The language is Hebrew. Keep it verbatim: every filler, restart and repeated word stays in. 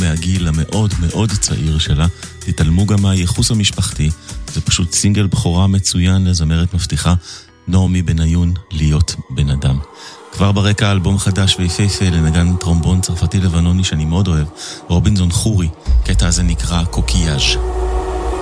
מהגיל המאוד מאוד צעיר שלה, תתעלמו גם מהייחוס המשפחתי, זה פשוט סינגל בחורה מצוין לזמרת מבטיחה, נעמי בניון, להיות בן אדם. כבר ברקע אלבום חדש ויפהפה לנגן טרומבון צרפתי לבנוני שאני מאוד אוהב, רובינזון חורי, קטע הזה נקרא קוקייאז'.